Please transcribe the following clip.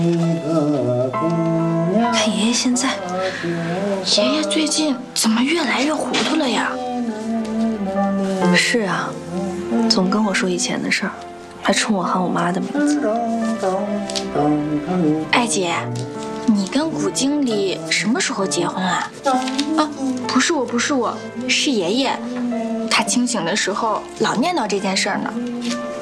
看爷爷现在， 爷爷最近怎么越来越糊涂了呀？ 是啊，总跟我说以前的事儿，还冲我喊我妈的名字。 艾姐，你跟古经理什么时候结婚啊？啊，不是我，是爷爷。他清醒的时候老念叨这件事儿呢。